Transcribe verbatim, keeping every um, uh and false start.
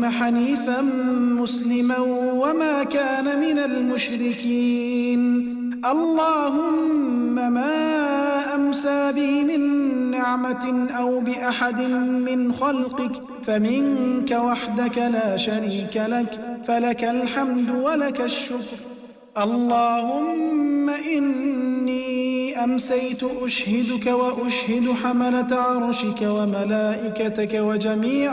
إبراهيم حنيفا مسلما وما كان من المشركين اللهم ما أمسى بي من نعمة أو بأحد من خلقك فمنك وحدك لا شريك لك فلك الحمد ولك الشكر اللهم إني أمسيت أشهدك وأشهد حملة عرشك وملائكتك وجميع